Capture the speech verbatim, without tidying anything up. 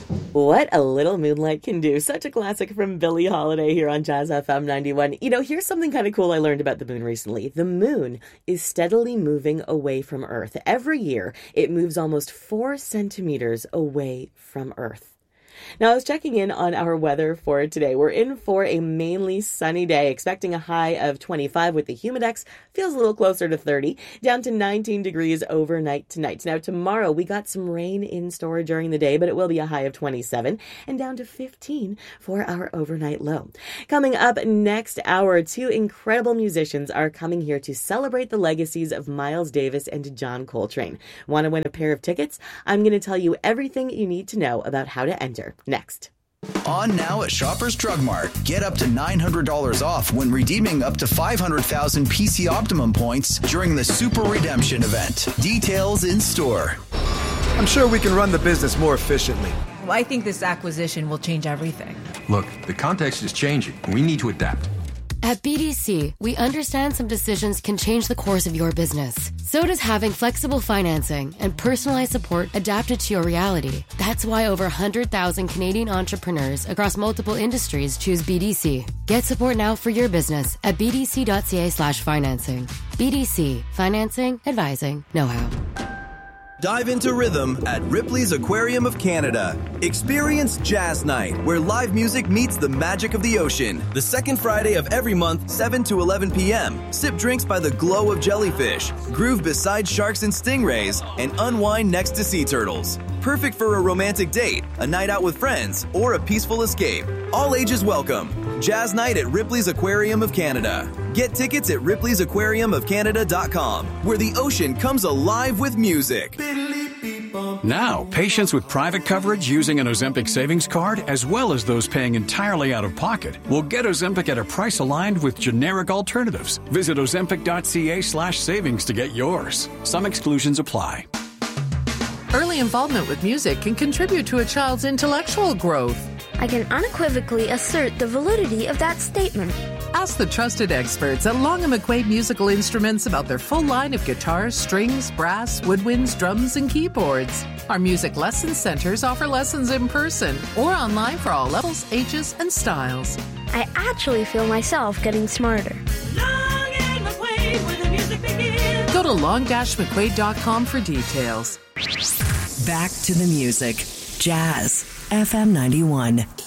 What a Little Moonlight Can Do. Such a classic from Billie Holiday here on Jazz F M ninety-one. You know, here's something kind of cool I learned about the moon recently. The moon is steadily moving away from Earth. Every year, it moves almost four centimeters away from Earth. Now, I was checking in on our weather for today. We're in for a mainly sunny day, expecting a high of twenty-five with the humidex. Feels a little closer to thirty, down to nineteen degrees overnight tonight. Now, tomorrow, we got some rain in store during the day, but it will be a high of twenty-seven and down to fifteen for our overnight low. Coming up next hour, two incredible musicians are coming here to celebrate the legacies of Miles Davis and John Coltrane. Want to win a pair of tickets? I'm going to tell you everything you need to know about how to enter. Next. On now at Shoppers Drug Mart. Get up to nine hundred dollars off when redeeming up to five hundred thousand P C Optimum points during the Super Redemption event. Details in store. I'm sure we can run the business more efficiently. Well, I think this acquisition will change everything. Look, the context is changing. We need to adapt. At B D C, we understand some decisions can change the course of your business. So does having flexible financing and personalized support adapted to your reality. That's why over one hundred thousand Canadian entrepreneurs across multiple industries choose B D C. Get support now for your business at bdc.ca slash financing. B D C. Financing, advising, know-how. Dive into rhythm at Ripley's Aquarium of Canada. Experience Jazz Night, where live music meets the magic of the ocean. The second Friday of every month, seven to eleven p.m. Sip drinks by the glow of jellyfish, groove beside sharks and stingrays, and unwind next to sea turtles. Perfect for a romantic date, a night out with friends, or a peaceful escape. All ages welcome. Jazz Night at Ripley's Aquarium of Canada. Get tickets at ripley's aquarium of canada dot com, where the ocean comes alive with music. Now, patients with private coverage using an Ozempic savings card, as well as those paying entirely out of pocket, will get Ozempic at a price aligned with generic alternatives. Visit ozempic.ca slash savings to get yours. Some exclusions apply. Early involvement with music can contribute to a child's intellectual growth. I can unequivocally assert the validity of that statement. Ask the trusted experts at Long and McQuaid Musical Instruments about their full line of guitars, strings, brass, woodwinds, drums, and keyboards. Our music lesson centers offer lessons in person or online for all levels, ages, and styles. I actually feel myself getting smarter. Long and McQuaid, where the music begins. Go to long dash mcquaid dot com for details. Back to the music. Jazz F M ninety-one.